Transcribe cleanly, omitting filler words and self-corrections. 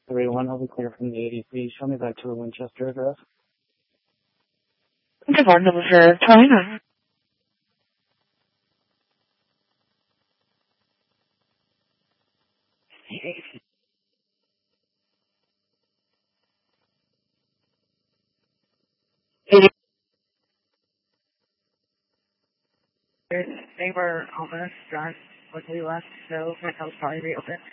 3-1, I'll be clear from the 80. Please show me back to the Winchester address. Devon number 29. They were almost done when we left, so my house probably reopened.